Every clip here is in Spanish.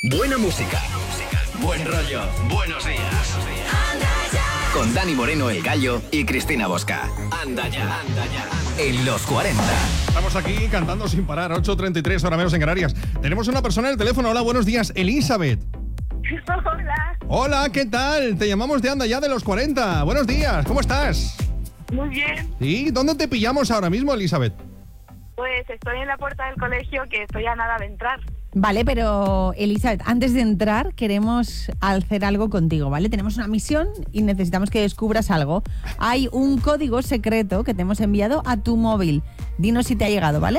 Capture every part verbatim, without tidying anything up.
Buena música, buen rollo, buenos días. Con Dani Moreno, El Gallo, y Cristina Bosca. Anda ya, anda ya. En los cuarenta. Estamos aquí cantando sin parar, ocho treinta y tres, hora menos en Canarias. Tenemos una persona en el teléfono. Hola, buenos días, Elizabeth. Hola. Hola, ¿qué tal? Te llamamos de Anda ya de los cuarenta. Buenos días, ¿cómo estás? Muy bien. ¿Sí? ¿Dónde te pillamos ahora mismo, Elizabeth? Pues estoy en la puerta del colegio, que estoy a nada de entrar. Vale, pero Elizabeth, antes de entrar queremos hacer algo contigo, ¿vale? Tenemos una misión y necesitamos que descubras algo. Hay un código secreto que te hemos enviado a tu móvil. Dinos si te ha llegado, ¿vale?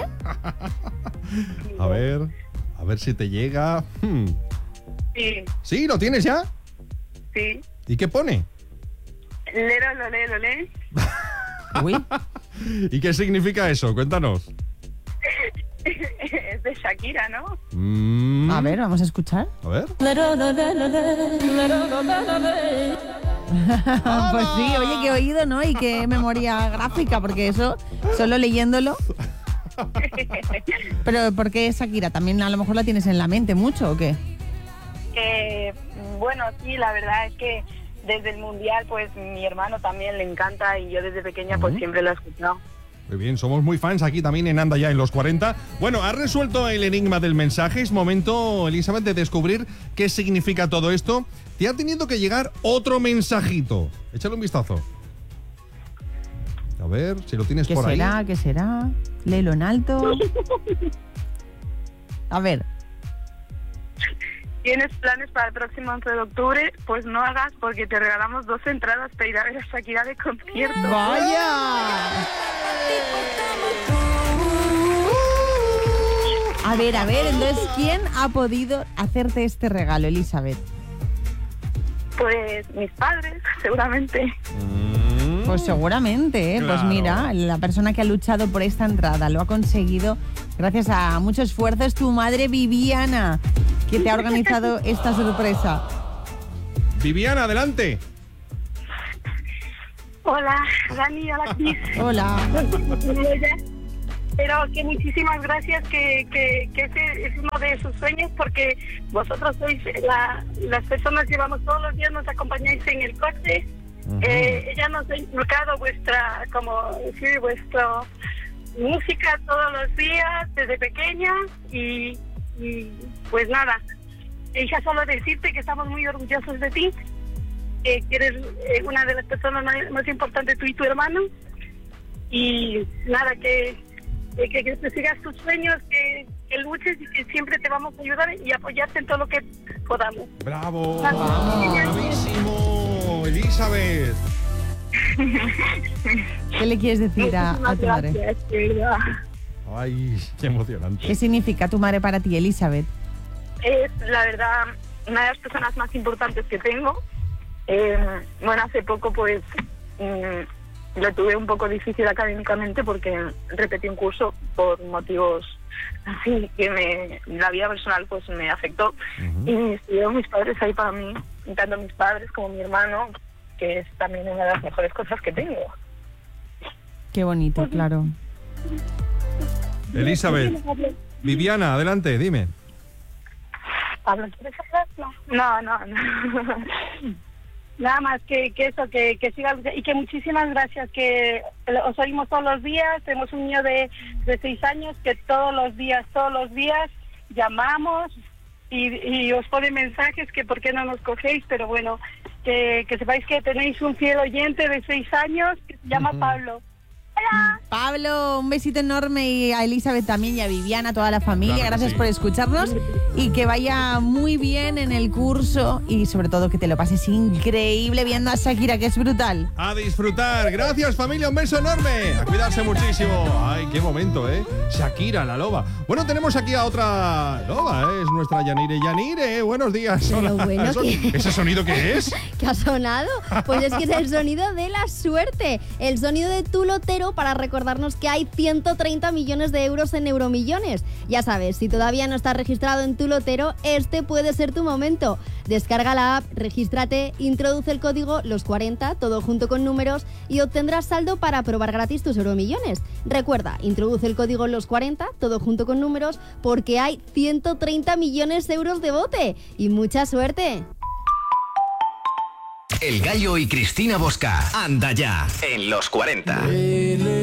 A ver, a ver si te llega. Hmm. Sí. ¿Sí? ¿Lo tienes ya? Sí. ¿Y qué pone? Lero, lo le, lo le. Uy. ¿Y qué significa eso? Cuéntanos. Es de Shakira, ¿no? Mm. A ver, vamos a escuchar. A ver. Pues sí, oye, qué oído, ¿no? Y qué memoria gráfica, porque eso, solo leyéndolo. Pero ¿por qué Shakira? ¿También a lo mejor la tienes en la mente mucho o qué? Eh, bueno, sí, la verdad es que desde el Mundial, pues mi hermano también le encanta y yo desde pequeña pues siempre lo he escuchado. Muy bien, somos muy fans aquí también en Anda ya en los cuarenta. Bueno, has resuelto el enigma del mensaje. Es momento, Elizabeth, de descubrir qué significa todo esto. Te ha tenido que llegar otro mensajito. Échale un vistazo. A ver, si lo tienes ¿Qué por ahí. será? ¿Qué será? Léelo en alto. A ver. ¿Tienes planes para el próximo once de octubre? Pues no hagas, porque te regalamos dos entradas para ir a ver a Shakira de concierto. ¡Vaya! A ver, a ver, entonces, ¿quién ha podido hacerte este regalo, Elizabeth? Pues mis padres, seguramente. Pues seguramente, ¿eh? Claro. Pues mira, la persona que ha luchado por esta entrada lo ha conseguido gracias a mucho esfuerzo. Es tu madre Viviana, que te ha organizado esta sorpresa. Viviana, adelante. Hola, Dani, hola, Cris. Hola. Pero que muchísimas gracias, que, que, que ese es uno de sus sueños, porque vosotros sois la, las personas que vamos todos los días, nos acompañáis en el coche. Uh-huh. Eh, ella nos ha inculcado vuestra, como decir, vuestra música todos los días desde pequeña y, y pues nada, hija, solo decirte que estamos muy orgullosos de ti, eh, que eres eh, una de las personas más, más importantes, tú y tu hermano, y nada, que Que, que, que sigas tus sueños, que, que luches y que siempre te vamos a ayudar y apoyarte en todo lo que podamos. ¡Bravo! ¡Bravísimo! ¡Elizabeth! ¿Qué le quieres decir a, a tu madre? Gracias, de verdad. ¡Ay, qué emocionante! ¿Qué significa tu madre para ti, Elizabeth? Es, la verdad, una de las personas más importantes que tengo. Eh, bueno, hace poco, pues... Mmm, lo tuve un poco difícil académicamente porque repetí un curso por motivos así que me, la vida personal pues me afectó. Uh-huh. Y estuvieron mis padres ahí para mí, tanto mis padres como mi hermano, que es también una de las mejores cosas que tengo. Qué bonito, uh-huh. Claro. Elizabeth, Viviana, adelante, dime. ¿Pablo, quieres hablar? No, no, no. Nada más que, que eso, que, que siga y que muchísimas gracias, que os oímos todos los días. Tenemos un niño de, de seis años que todos los días, todos los días llamamos y, y os pone mensajes que por qué no nos cogéis, pero bueno, que, que sepáis que tenéis un fiel oyente de seis años que se llama uh-huh. Pablo. Hola. Pablo, un besito enorme, y a Elizabeth también y a Viviana, a toda la familia. Claro, gracias sí. por escucharnos y que vaya muy bien en el curso y sobre todo que te lo pases increíble viendo a Shakira, que es brutal. A disfrutar. Gracias, familia, un beso enorme. A cuidarse muchísimo. Ay, qué momento, ¿eh? Shakira, la loba. Bueno, tenemos aquí a otra loba, ¿eh? Es nuestra Yanire. Yanire, buenos días. Pero bueno, ¿Eso, ¿qué? ¿Ese sonido qué es? ¿Qué ha sonado? Pues es que es el sonido de la suerte. El sonido de tu lotero número para recordarnos que hay ciento treinta millones de euros en Euromillones. Ya sabes, si todavía no estás registrado en tu lotero, este puede ser tu momento. Descarga la app, regístrate, introduce el código los cuarenta, todo junto con números, y obtendrás saldo para probar gratis tus Euromillones. Recuerda, introduce el código los cuarenta, todo junto con números, porque hay ciento treinta millones de euros de bote. ¡Y mucha suerte! El Gallo y Cristina Bosca. Anda ya, en los cuarenta.